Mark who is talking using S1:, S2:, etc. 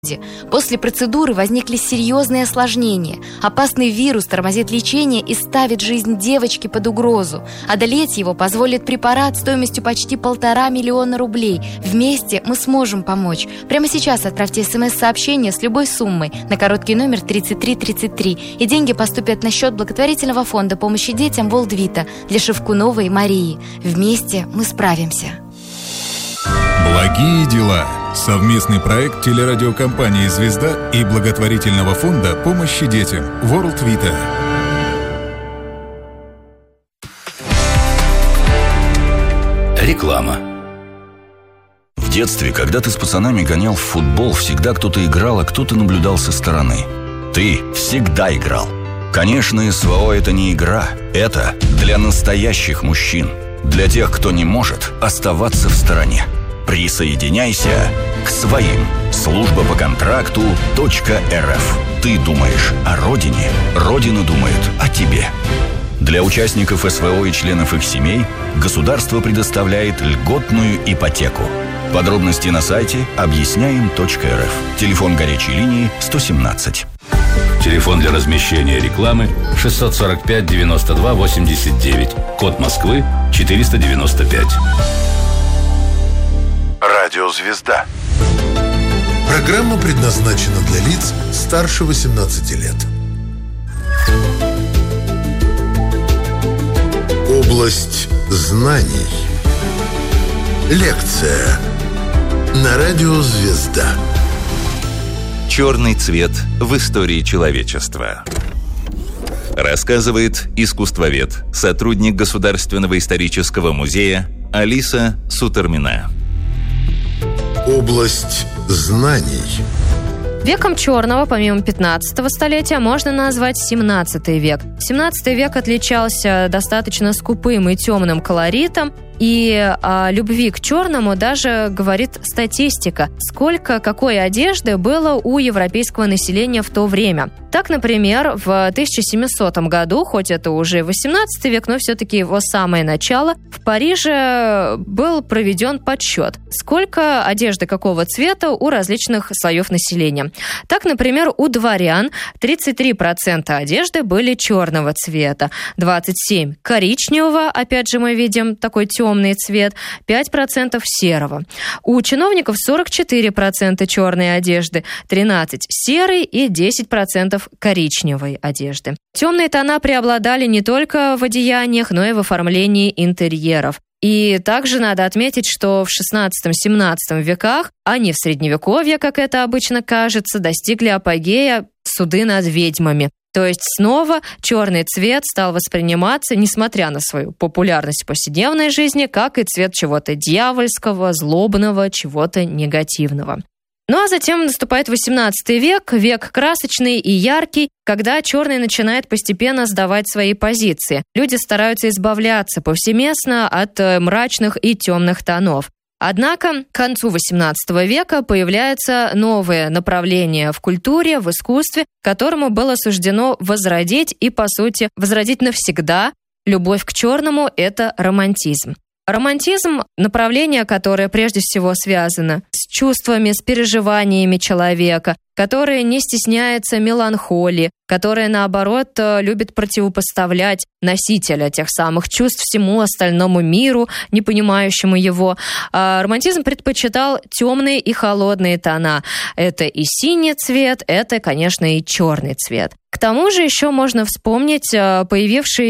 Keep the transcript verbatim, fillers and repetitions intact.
S1: После процедуры возникли серьезные осложнения. Опасный вирус тормозит лечение и ставит жизнь девочки под угрозу. Одолеть его позволит препарат стоимостью почти полтора миллиона рублей. Вместе мы сможем помочь. Прямо сейчас отправьте смс-сообщение с любой суммой на короткий номер тридцать три тридцать три, и деньги поступят на счет благотворительного фонда помощи детям World Vita для Шевкуновой Марии. Вместе мы справимся.
S2: Благие дела. Совместный проект телерадиокомпании «Звезда» и благотворительного фонда помощи детям World Vita.
S3: Реклама. В детстве, когда ты с пацанами гонял в футбол, всегда кто-то играл, а кто-то наблюдал со стороны. Ты всегда играл. Конечно, СВО – это не игра. Это для настоящих мужчин. Для тех, кто не может оставаться в стороне. Присоединяйся к своим. Служба по контракту .рф. Ты думаешь о родине, родина думает о тебе. Для участников СВО и членов их семей государство предоставляет льготную ипотеку. Подробности на сайте объясняем точка эр эф. Телефон горячей линии сто семнадцать.
S4: Телефон для размещения рекламы шестьсот сорок пять девяносто два восемьдесят девять. Код Москвы четыреста девяносто пять.
S5: Радио «Звезда».
S6: Программа предназначена для лиц старше восемнадцати лет. Область знаний. Лекция на радио «Звезда».
S7: Черный цвет в истории человечества. Рассказывает искусствовед, сотрудник Государственного исторического музея Алиса Сутормина.
S6: Область знаний.
S8: Веком черного, помимо пятнадцатого столетия, можно назвать семнадцатый век. семнадцатый век отличался достаточно скупым и темным колоритом, и о любви к черному даже говорит статистика, сколько какой одежды было у европейского населения в то время. Так, например, в тысяча семисотом году, хоть это уже восемнадцатый век, но все-таки его самое начало, в Париже был проведен подсчет, сколько одежды какого цвета у различных слоев населения. Так, например, у дворян тридцать три процента одежды были черного цвета, двадцать семь процентов коричневого, опять же мы видим такой темный цвет, пять процентов серого. У чиновников сорок четыре процента черной одежды, тринадцать процентов серой и десять процентов коричневой одежды. Темные тона преобладали не только в одеяниях, но и в оформлении интерьеров. И также надо отметить, что в шестнадцатом-семнадцатом веках, а не в Средневековье, как это обычно кажется, достигли апогея суды над ведьмами. То есть снова черный цвет стал восприниматься, несмотря на свою популярность в повседневной жизни, как и цвет чего-то дьявольского, злобного, чего-то негативного. Ну а затем наступает восемнадцатый век, век красочный и яркий, когда черный начинает постепенно сдавать свои позиции. Люди стараются избавляться повсеместно от мрачных и темных тонов. Однако к концу восемнадцатого века появляется новое направление в культуре, в искусстве, которому было суждено возродить и, по сути, возродить навсегда любовь к черному – это романтизм. Романтизм – направление, которое прежде всего связано с чувствами, с переживаниями человека, которое не стесняется меланхолии, которое, наоборот, любит противопоставлять носителя тех самых чувств всему остальному миру, не понимающему его. А романтизм предпочитал темные и холодные тона. Это и синий цвет, это, конечно, и черный цвет. К тому же еще можно вспомнить появившиеся